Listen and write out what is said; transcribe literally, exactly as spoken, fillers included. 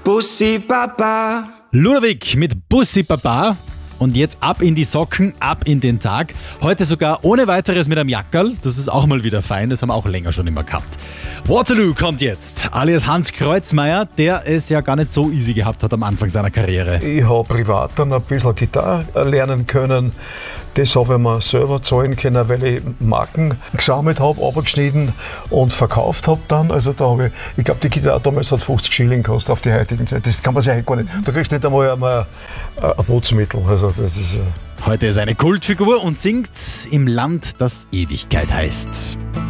Bussi Baba. Ludwig mit Bussi Baba. Und jetzt ab in die Socken, ab in den Tag. Heute sogar ohne weiteres mit einem Jackerl. Das ist auch mal wieder fein, das haben wir auch länger schon immer gehabt. Waterloo kommt jetzt, alias Hans Kreuzmeier, der es ja gar nicht so easy gehabt hat am Anfang seiner Karriere. Ich habe privat dann ein bisschen Gitarre lernen können. Das habe ich mir selber zahlen können, weil ich Marken gesammelt habe, abgeschnitten und verkauft habe dann. Also da habe ich, ich glaube, die Gitarre damals hat fünfzig Schilling gekostet auf die heutigen Zeit. Das kann man sich eigentlich gar nicht. Du kriegst nicht einmal ein, ein Putzmittel. Also das ist, Heute ist eine Kultfigur und singt im Land, das Ewigkeit heißt.